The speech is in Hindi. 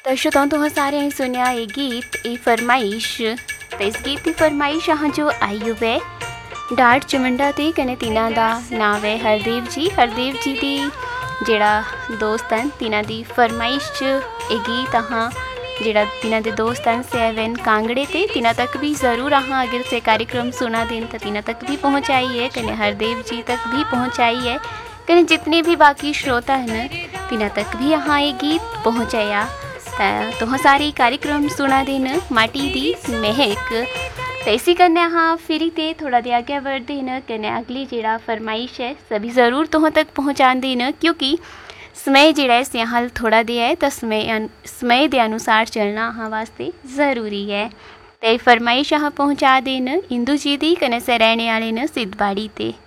दर्शकों तुह सारे सुनिया ये गीत ये फरमाइश तो इस गीत की फरमाइश अहाँ जो आई हुए डाट चमुंडा ते कने तिना दा नाम है हरदेव जी दी जेड़ा दोस्त हैं तिना दी फरमाइश ये गीत अहाँ जेड़ा तिना दे दोस्त हैं सेवन कांगड़े ते तिना तक भी ज़रूर अहाँ अगर से कार्यक्रम सुना दें तो तिना तक भी पहुँचाइए कने हरदेव जी तक भी पहुँचाइए कने जितने भी बाकी श्रोता हैं न तिना तक भी अहाँ ये गीत पहुँचाया तो सारे कार्यक्रम सुना देन माटी दी महक तो इसी करने हाँ फिर ते थोड़ा दे आगे बढ़ देना कने अगली जेड़ा फरमाइश है सभी ज़रूर तुह तक पहुँचा देना क्योंकि समय जेड़ा है यहाँ थोड़ा दे है तो समय के अनुसार चलना हाँ वास्ते ज़रूरी है तो फरमाइश हाँ पहुँचा देन इंदू जी दी कने से रहने वाले न सिद्धबाड़ी ते।